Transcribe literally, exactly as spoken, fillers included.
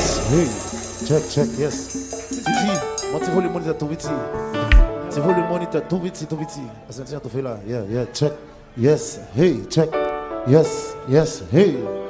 yes, hey, check, check, yes. Titi, mon petit volume moniteur tout vite. Petit volume moniteur tout vite, tout vite. Attention, tu fais là, yeah, yeah, check, yes, hey, check, yes, yes, hey.